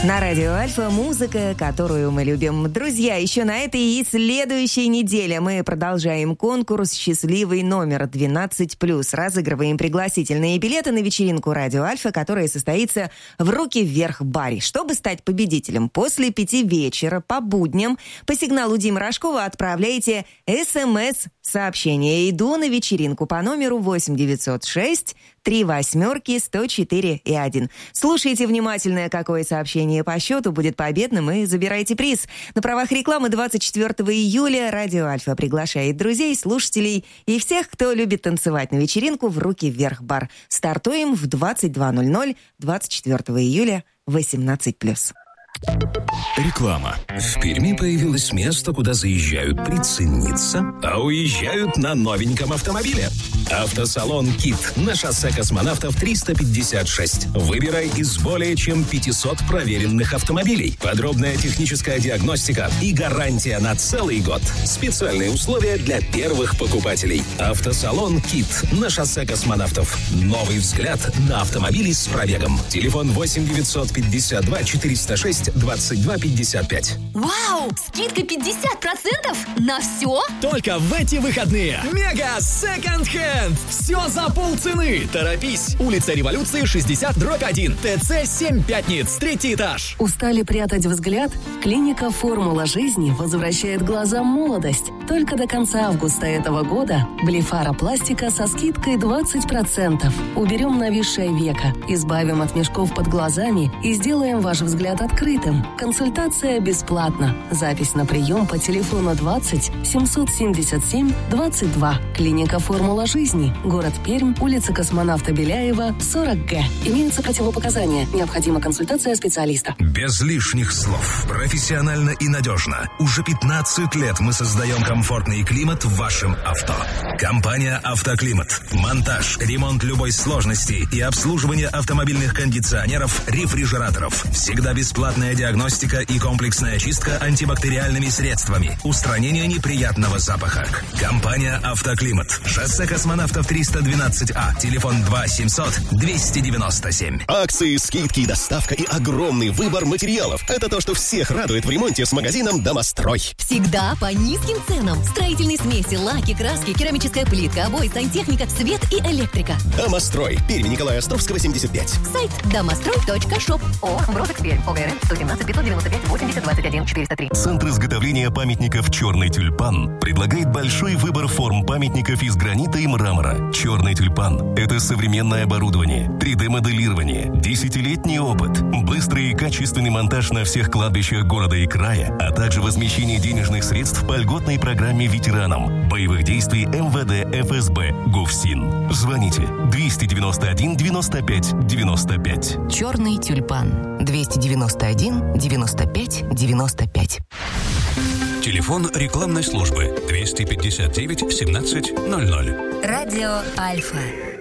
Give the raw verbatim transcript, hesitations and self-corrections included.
На радио Альфа музыка, которую мы любим. Друзья, еще на этой и следующей неделе мы продолжаем конкурс «Счастливый номер двенадцать плюс». Разыгрываем пригласительные билеты на вечеринку радио Альфа, которая состоится в «Руки вверх» баре. Чтобы стать победителем, после пяти вечера по будням по сигналу Димы Рожкова отправляйте СМС-сообщение. «Иду на вечеринку» по номеру восемь девятьсот шесть три восьмерки сто четыре и один. Слушайте внимательно, какое сообщение по счету будет победным, и забирайте приз. На правах рекламы двадцать четвёртого июля радио Альфа приглашает друзей, слушателей и всех, кто любит танцевать на вечеринку в «Руки вверх» бар. Стартуем в двадцать два ноль ноль двадцать четвёртого июля восемнадцать плюс. Реклама. В Перми появилось место, куда заезжают прицениться, а уезжают на новеньком автомобиле. Автосалон «Кит» на шоссе Космонавтов триста пятьдесят шесть. Выбирай из более чем пятисот проверенных автомобилей. Подробная техническая диагностика и гарантия на целый год. Специальные условия для первых покупателей. Автосалон «Кит» на шоссе Космонавтов. Новый взгляд на автомобили с пробегом. Телефон восемь девятьсот пятьдесят два четыреста шесть двадцать два пятьдесят пять. Вау! Скидка пятьдесят процентов на все? Только в эти выходные. Мега секонд-хенд. Все за полцены. Торопись. Улица Революции, шестьдесят дробь один. ТЦ семь Пятниц. Третий этаж. Устали прятать взгляд? Клиника «Формула жизни» возвращает глазам молодость. Только до конца августа этого года блефаропластика со скидкой двадцать процентов. Уберем нависшее веко, избавим от мешков под глазами и сделаем ваш взгляд открытым. Консультация бесплатна. Запись на прием по телефону двадцать семьсот семьдесят семь двадцать два. Клиника «Формула жизни». Город Пермь, улица Космонавта Беляева, сорок Г. Имеются противопоказания. Необходима консультация специалиста. Без лишних слов. Профессионально и надежно. Уже пятнадцать лет мы создаем комфортный климат в вашем авто. Компания «Автоклимат». Монтаж, ремонт любой сложности и обслуживание автомобильных кондиционеров, рефрижераторов. Всегда бесплатная диагностика и комплексная чистка антибактериальными средствами. Устранение неприятного запаха. Компания «Автоклимат». Шоссе Космонавтов триста двенадцать А. Телефон два семьсот двести девяносто семь. Акции, скидки, доставка и огромный выбор материалов. Это то, что всех радует в ремонте с магазином «Домострой». Всегда по низким ценам. Строительные смеси, лаки, краски, керамическая плитка, обои, сантехника, свет и электрика. «Домострой». Пермь, Николая Островского, семьдесят пять. Сайт домострой точка шоп. О, Бросэксперь. ОГРН сто семнадцать пятьсот девяносто пять восемьдесят двадцать один четыреста три. Центр изготовления памятников «Черный тюльпан» предлагает большой выбор форм памятников из гранита и мрамора. «Черный тюльпан» — это современное оборудование, три дэ-моделирование, десятилетний опыт, быстрый и качественный монтаж на всех кладбищах города и края, а также возмещение денежных средств по льготной программе ветеранам боевых действий эм вэ дэ, эф эс бэ, ГУФСИН. Звоните двести девяносто один девяносто пять девяносто пять. «Черный тюльпан» двести девяносто один девяносто пять девяносто пять. Телефон рекламной службы двести пятьдесят девять семнадцать ноль ноль. Радио Альфа.